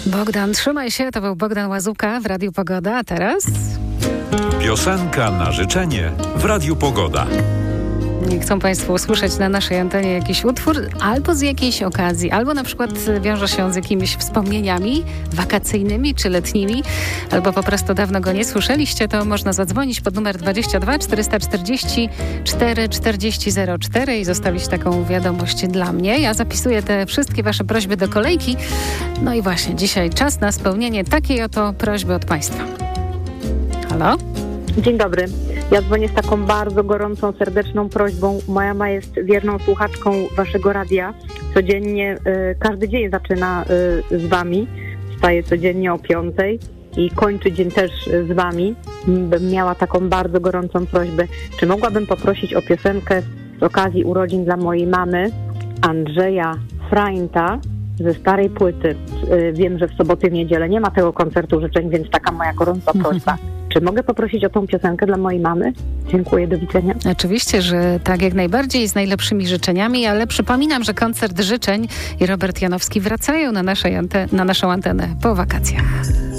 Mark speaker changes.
Speaker 1: Bogdan, trzymaj się, to był Bogdan Łazuka w Radiu Pogoda, a teraz...
Speaker 2: Piosenka na życzenie w Radiu Pogoda.
Speaker 1: Chcą Państwo usłyszeć na naszej antenie jakiś utwór albo z jakiejś okazji, albo na przykład wiąże się z jakimiś wspomnieniami wakacyjnymi czy letnimi, albo po prostu dawno go nie słyszeliście, to można zadzwonić pod numer 22 440 440 04 i zostawić taką wiadomość dla mnie. Ja zapisuję te wszystkie Wasze prośby do kolejki. No i właśnie, dzisiaj czas na spełnienie takiej oto prośby od Państwa. Halo?
Speaker 3: Dzień dobry. Ja dzwonię z taką bardzo gorącą, serdeczną prośbą. Moja mama jest wierną słuchaczką Waszego radia. Codziennie, każdy dzień zaczyna z Wami. Wstaje codziennie o 5:00 i kończy dzień też z Wami. Miała taką bardzo gorącą prośbę. Czy mogłabym poprosić o piosenkę z okazji urodzin dla mojej mamy, Andrzeja Freinta, ze starej płyty. Wiem, że w sobotę i niedzielę nie ma tego koncertu życzeń, więc taka moja gorąca prośba. Czy mogę poprosić o tą piosenkę dla mojej mamy? Dziękuję, do widzenia.
Speaker 1: Oczywiście, że tak, jak najbardziej, z najlepszymi życzeniami, ale przypominam, że koncert życzeń i Robert Janowski wracają na naszą antenę po wakacjach.